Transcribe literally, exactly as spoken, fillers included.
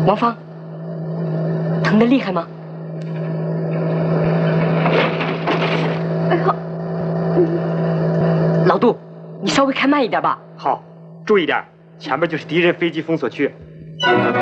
王芳，疼得厉害吗？ 哎呀， 老杜，你稍微开慢一点吧。 好，注意点，前面就是敌人飞机封锁区。